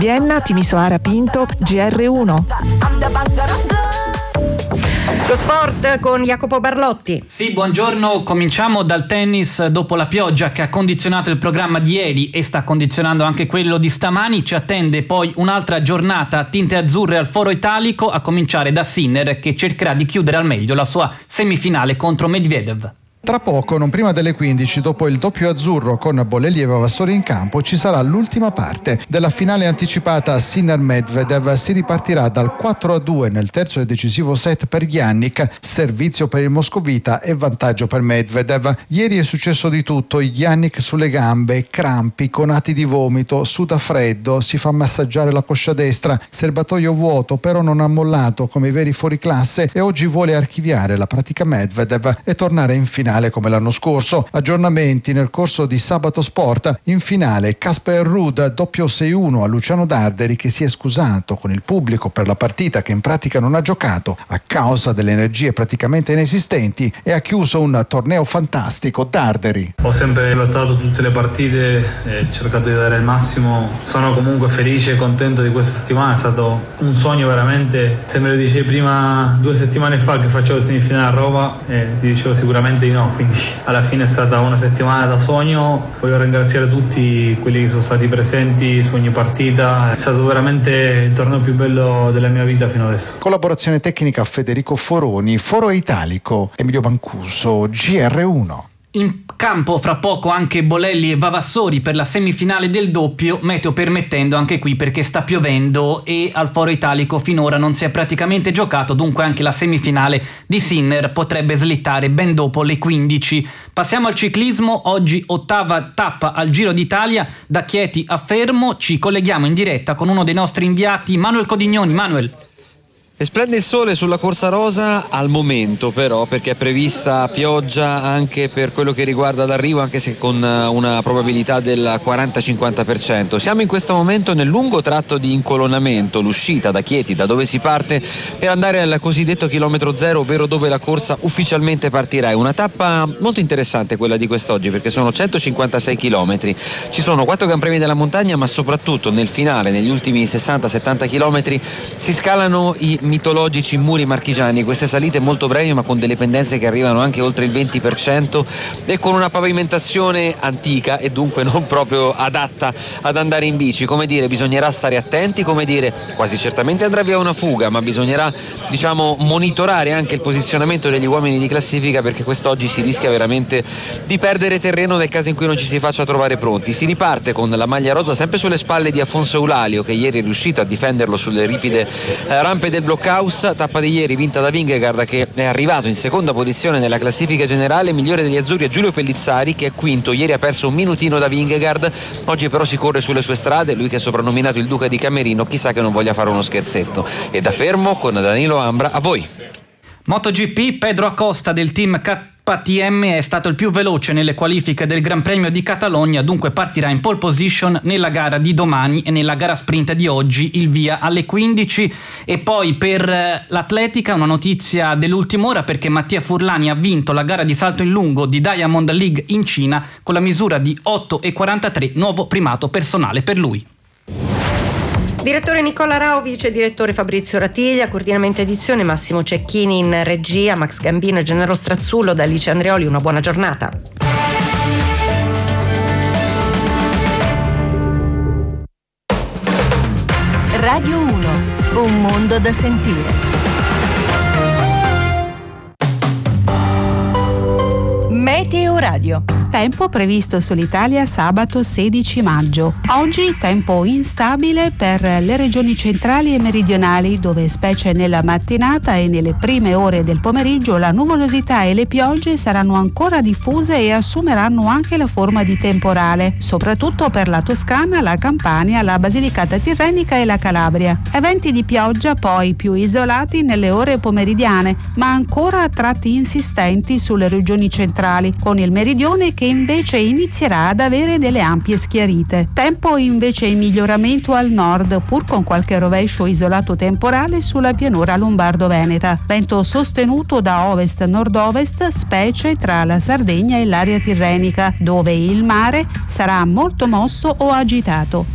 Vienna, Timisoara Pinto, GR1. Lo sport con Jacopo Barlotti. Sì, buongiorno. Cominciamo dal tennis. Dopo la pioggia che ha condizionato il programma di ieri e sta condizionando anche quello di stamani, ci attende poi un'altra giornata a tinte azzurre al Foro Italico, a cominciare da Sinner, che cercherà di chiudere al meglio la sua semifinale contro Medvedev. Tra poco, non prima delle 15, dopo il doppio azzurro con Bolelli e Vavassori in campo, ci sarà l'ultima parte della finale anticipata Sinner-Medvedev. Si ripartirà dal 4-2 nel terzo e decisivo set per Jannik, servizio per il moscovita e vantaggio per Medvedev. Ieri è successo di tutto: Jannik sulle gambe, crampi, conati di vomito, suda freddo, si fa massaggiare la coscia destra, serbatoio vuoto, però non ha mollato come i veri fuoriclasse e oggi vuole archiviare la pratica Medvedev e tornare in finale come l'anno scorso. Aggiornamenti nel corso di Sabato Sport. In finale Casper Ruud doppio 6-1 a Luciano Darderi, che si è scusato con il pubblico per la partita che in pratica non ha giocato a causa delle energie praticamente inesistenti, e ha chiuso un torneo fantastico. Darderi: ho sempre lottato tutte le partite e cercato di dare il massimo. Sono comunque felice e contento di questa settimana, è stato un sogno veramente. Se me lo dicevi prima 2 settimane fa che facevo semifinale a Roma, ti dicevo sicuramente di no. Quindi alla fine è stata una settimana da sogno. Voglio ringraziare tutti quelli che sono stati presenti su ogni partita, è stato veramente il torneo più bello della mia vita fino adesso. Collaborazione tecnica Federico Foroni, Foro Italico Emilio Mancuso, GR1. In campo fra poco anche Bolelli e Vavassori per la semifinale del doppio, meteo permettendo anche qui, perché sta piovendo e al Foro Italico finora non si è praticamente giocato, dunque anche la semifinale di Sinner potrebbe slittare ben dopo le 15. Passiamo al ciclismo. Oggi 8ª tappa al Giro d'Italia da Chieti a Fermo. Ci colleghiamo in diretta con uno dei nostri inviati, Manuel Codignoni. Manuel. Splende il sole sulla Corsa Rosa al momento, però, perché è prevista pioggia anche per quello che riguarda l'arrivo, anche se con una probabilità del 40-50%. Siamo in questo momento nel lungo tratto di incolonnamento, l'uscita da Chieti, da dove si parte per andare al cosiddetto chilometro zero, ovvero dove la corsa ufficialmente partirà. È una tappa molto interessante quella di quest'oggi, perché sono 156 chilometri. Ci sono 4 Gran Premi della montagna, ma soprattutto nel finale, negli ultimi 60-70 chilometri, si scalano i mitologici muri marchigiani, queste salite molto brevi ma con delle pendenze che arrivano anche oltre il 20% e con una pavimentazione antica e dunque non proprio adatta ad andare in bici. Come dire, bisognerà stare attenti, come dire, quasi certamente andrà via una fuga, ma bisognerà, monitorare anche il posizionamento degli uomini di classifica, perché quest'oggi si rischia veramente di perdere terreno nel caso in cui non ci si faccia trovare pronti. Si riparte con la maglia rosa sempre sulle spalle di Afonso Eulalio, che ieri è riuscito a difenderlo sulle ripide rampe del Blockhouse. Tappa di ieri vinta da Vingegaard, che è arrivato in seconda posizione nella classifica generale. Migliore degli azzurri è Giulio Pellizzari, che è quinto. Ieri ha perso un minutino da Vingegaard, oggi però si corre sulle sue strade. Lui che è soprannominato il Duca di Camerino, chissà che non voglia fare uno scherzetto. E da Fermo con Danilo Ambra, a voi. MotoGP, Pedro Acosta del team KTM è stato il più veloce nelle qualifiche del Gran Premio di Catalogna, dunque partirà in pole position nella gara di domani e nella gara sprint di oggi, il via alle 15. E poi per l'atletica una notizia dell'ultima ora, perché Mattia Furlani ha vinto la gara di salto in lungo di Diamond League in Cina con la misura di 8,43, nuovo primato personale per lui. Direttore Nicola Rao, vice direttore Fabrizio Ratiglia, coordinamento edizione Massimo Cecchini, in regia Max Gambino e Gennaro Strazzullo. Da Alice Andreoli una buona giornata. Radio 1, un mondo da sentire. Meteo Radio. Tempo previsto sull'Italia sabato 16 maggio. Oggi tempo instabile per le regioni centrali e meridionali, dove specie nella mattinata e nelle prime ore del pomeriggio la nuvolosità e le piogge saranno ancora diffuse e assumeranno anche la forma di temporale, soprattutto per la Toscana, la Campania, la Basilicata Tirrenica e la Calabria. Eventi di pioggia poi più isolati nelle ore pomeridiane, ma ancora a tratti insistenti sulle regioni centrali, con il meridione che invece inizierà ad avere delle ampie schiarite. Tempo invece in miglioramento al nord, pur con qualche rovescio isolato temporale sulla pianura lombardo-veneta. Vento sostenuto da ovest-nord-ovest, specie tra la Sardegna e l'area tirrenica, dove il mare sarà molto mosso o agitato.